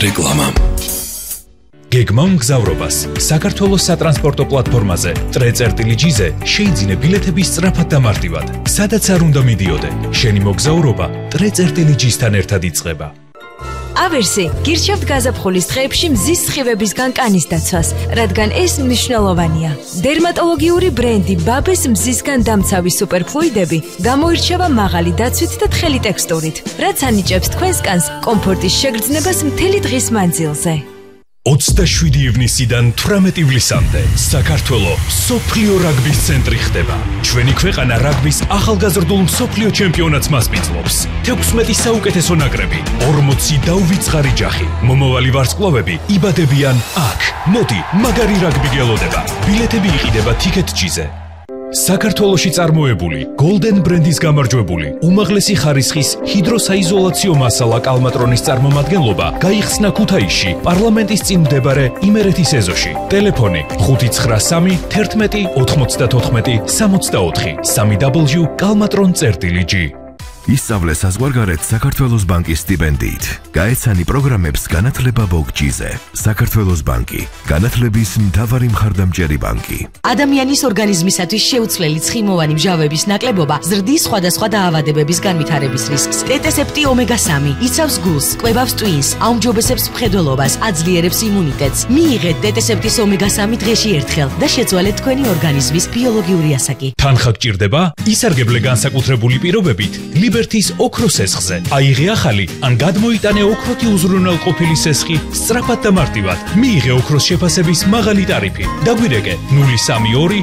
რეკლამა. გეგმა მგზავრობას საქართველოს სატრანსპორტო პლატფორმაზე ტრე.ჯ-ზე შეიძინე ბილეთების სწრაფად და მარტივად. სადაც არ უნდა მიდიოდე, შენი მოგზაურობა ტრე.ჯ-თან ერთად იწყება. ავერსი გირჩევთ გაზაფხულის დღეებში მზის სხივებისგან კანის დაცვას, რადგან ეს მნიშვნელოვანია. დერმატოლოგიური ბრენდი ბაბეს მზისგან დამცავი სუპერფლუიდები გამოირჩევა მაღალი დაცვით და თხელი ტექსტურით, რაც ანიჭებს თქვენს კანს კომფორტის შეგრძნებას მთელი დღის მანძილზე. 27 ივნისიდან 18 ივლისამდე საქართველოს მსოფლიო რაგბის ცენტრი ხდება. ჩვენი ქვეყანა რაგბის ახალგაზრდულ მსოფლიო ჩემპიონატს მასპინძლობს. 16 საუკეთესო ნაკრები, 40 დაუვიწყარი ჯახი. მომავალი ვარსკვლავები იბადებიან აქ. მოდი, მაგარი რაგბი გელოდება. ბილეთები იყიდება Ticket.ზე. საქართველოში წარმოებული Golden ბრენდის გამარჯვებული უმაღლესი ხარისხის ჰიდროსაიზოლაციო მასალა კალმატრონის წარმომადგენლობა გაიხსნა ქუთაისში პარლამენტის წინ მდებარე იმერეთის ეზოში. ტელეფონი 593 11 94 64 www.kalmatron.gr. ისწავლე საზღვარგარეთ საქართველოს ბანკის სტიპენდიით. გაეცანი პროგრამებს განათლება ბოგჯიზე. საქართველოს ბანკი, განათლების მთავარი მხარდამჭერი ბანკი. ადამიანის ორგანიზმისათვის შეუცვლელი ცხიმოვანი მჟავების ნაკლებობა ზრდის სხვადასხვა დაავადებების განვითარების რისკს. ტეტესეპტი ომეგა-3 იცავს გულს, კვებავს ტვინს, აუმჯობესებს მხედველობას, აძლიერებს იმუნიტეტს. მიიღეთ ტეტესეპტის ომეგა-3 დღეში ერთხელ და შეცვალეთ თქვენი ორგანიზმის ბიოლოგიური ასაკი. თანხა გჭირდება? ისარგებლე განსაკუთრებული პირობებით ლიბერთის ოქროს სესხზე. აიღე ახალი ან გადმოიტანე ოქროთი უზრუნველყოფილი სესხი სწრაფად და მარტივად. მიიღე ოქროს შეფასების მაღალი ტარიფი. დაგვირეკე 032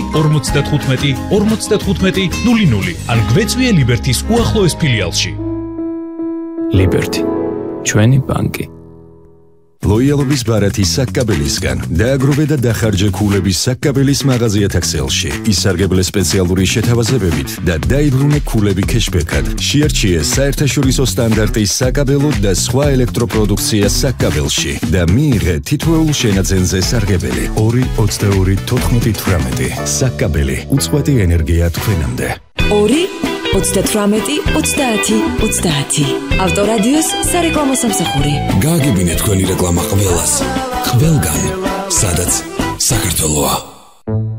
2 55 00 ან გვეწვიე ლიბერთის უახლოეს ფილიალში. ლიბერთი, ჩვენი ბანკი. ლოიალობის ბარათი საკაბელისგან დააგროვე და დახარჯე ქულების საკაბელის მაღაზიათა ქსელში. ისარგებლე სპეციალური შეთავაზებებით და დაიბრუნე ქულები кэშბექად. შეარჩიე საერთაშორისო სტანდარტის საკაბელო და სხვა ელექტროპროდუქცია საკაბელში და მიიღე თითოეულ შენაძენზე სარგებელი 2-22-14-18 საკაბელი უწყვეტი ენერგია თქვენამდე. 2-18-30-30 ავტორადიოს სარეკლამო სამსახური. გააგებინე თქვენი რეკლამა ყველას, ყველგან, სადაც საქართველოა.